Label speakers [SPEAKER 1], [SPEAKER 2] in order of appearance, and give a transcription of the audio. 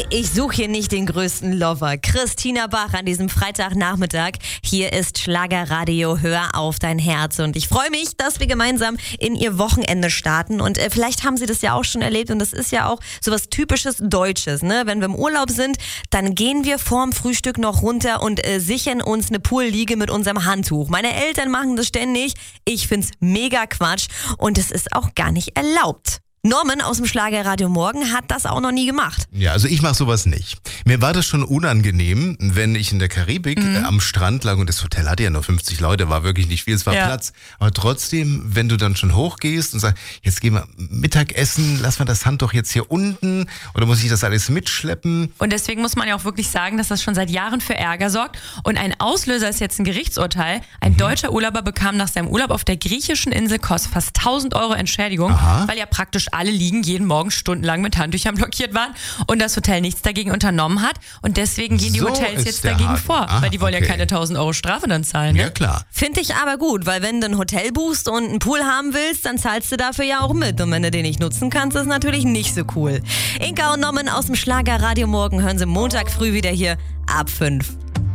[SPEAKER 1] ich suche hier nicht den größten Lover. Christina Bach an diesem Freitagnachmittag. Hier ist Schlagerradio, hör auf dein Herz. Und ich freue mich, dass wir gemeinsam in ihr Wochenende starten. Und vielleicht haben Sie das ja auch schon erlebt. Und das ist ja auch so was typisches Deutsches, ne? Wenn wir im Urlaub sind, dann gehen wir vorm Frühstück noch runter und sichern uns eine Poolliege mit unserem Handtuch. Meine Eltern machen das ständig. Ich find's mega Quatsch. Und es ist auch gar nicht erlaubt. Norman aus dem Schlagerradio Morgen hat das auch noch nie gemacht.
[SPEAKER 2] Ja, also ich mache sowas nicht. Mir war das schon unangenehm, wenn ich in der Karibik am Strand lag und das Hotel hatte ja nur 50 Leute, war wirklich nicht viel, es war Platz. Aber trotzdem, wenn du dann schon hochgehst und sagst, jetzt gehen wir Mittagessen, lass mal das Handtuch jetzt hier unten oder muss ich das alles mitschleppen?
[SPEAKER 3] Und deswegen muss man ja auch wirklich sagen, dass das schon seit Jahren für Ärger sorgt. Und ein Auslöser ist jetzt ein Gerichtsurteil. Ein deutscher Urlauber bekam nach seinem Urlaub auf der griechischen Insel Kos fast 1.000 Euro Entschädigung, weil ja praktisch alle Liegen jeden Morgen stundenlang mit Handtüchern blockiert waren und das Hotel nichts dagegen unternommen hat. Und deswegen gehen die Hotels jetzt dagegen vor, weil die wollen ja keine 1.000 Euro Strafe dann zahlen. Ne?
[SPEAKER 2] Ja, klar.
[SPEAKER 1] Finde ich aber gut, weil wenn du ein Hotel buchst und einen Pool haben willst, dann zahlst du dafür ja auch mit. Und wenn du den nicht nutzen kannst, ist natürlich nicht so cool. Inka und Norman aus dem Schlagerradio Morgen hören Sie Montag früh wieder hier ab 5.